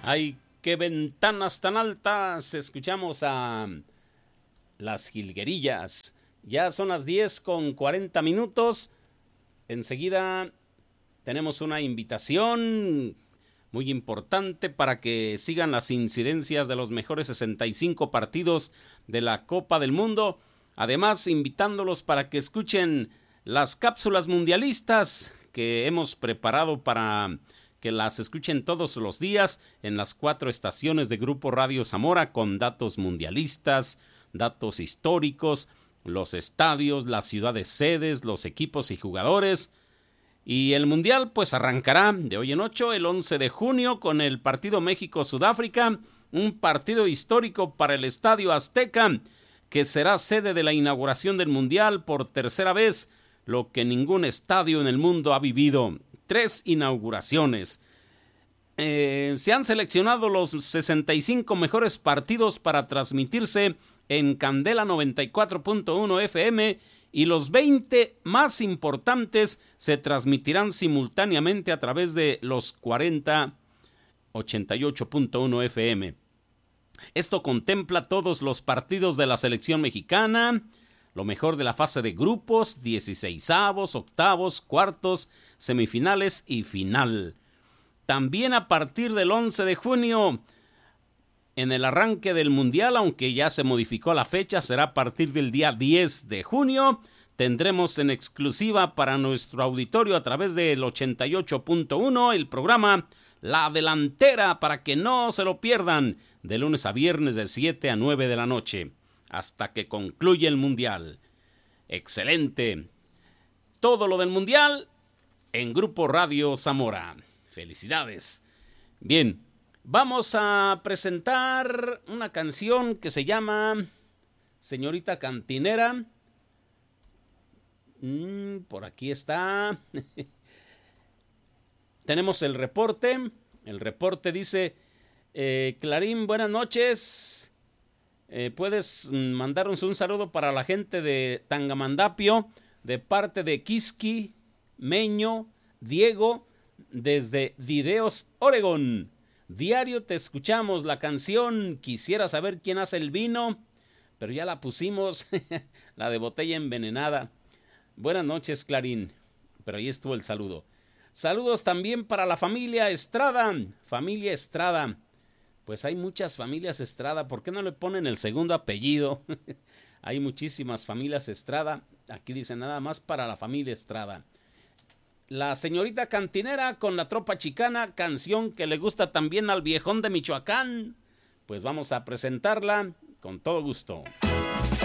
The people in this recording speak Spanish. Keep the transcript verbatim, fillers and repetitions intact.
Ay, qué ventanas tan altas. Escuchamos a Las Jilguerillas. Ya son las diez con cuarenta minutos. Enseguida tenemos una invitación muy importante para que sigan las incidencias de los mejores sesenta y cinco partidos de la Copa del Mundo. Además, invitándolos para que escuchen las cápsulas mundialistas que hemos preparado para que las escuchen todos los días en las cuatro estaciones de Grupo Radio Zamora, con datos mundialistas, datos históricos, los estadios, las ciudades sedes, los equipos y jugadores. Y el Mundial pues arrancará de hoy en ocho, el once de junio, con el partido México-Sudáfrica, un partido histórico para el Estadio Azteca, que será sede de la inauguración del Mundial por tercera vez, lo que ningún estadio en el mundo ha vivido. Tres inauguraciones. Eh, se han seleccionado los sesenta y cinco mejores partidos para transmitirse en Candela noventa y cuatro punto uno F M, y los veinte más importantes se transmitirán simultáneamente a través de los cuarenta ochenta y ocho punto uno F M. Esto contempla todos los partidos de la selección mexicana, lo mejor de la fase de grupos, dieciseisavos, octavos, cuartos, semifinales y final. También a partir del once de junio, en el arranque del Mundial, aunque ya se modificó la fecha, será a partir del día diez de junio, tendremos en exclusiva para nuestro auditorio a través del ochenta y ocho punto uno el programa La Delantera, para que no se lo pierdan, de lunes a viernes de siete a nueve de la noche, hasta que concluya el Mundial. Excelente. Todo lo del Mundial en Grupo Radio Zamora. Felicidades. Bien, vamos a presentar una canción que se llama Señorita Cantinera. Mm, por aquí está. Tenemos el reporte. El reporte dice, eh, Clarín, buenas noches. Eh, puedes mandarnos un saludo para la gente de Tangamandapio, de parte de Quisqui, Meño, Diego, desde Videos, Oregón. Diario te escuchamos la canción Quisiera saber quién hace el vino, pero ya la pusimos, la de Botella Envenenada. Buenas noches, Clarín, pero ahí estuvo el saludo. Saludos también para la familia Estrada, familia Estrada. Pues hay muchas familias Estrada, ¿por qué no le ponen el segundo apellido? Hay muchísimas familias Estrada, aquí dice nada más para la familia Estrada. La Señorita Cantinera con la Tropa Chicana, canción que le gusta también al viejón de Michoacán. Pues vamos a presentarla con todo gusto.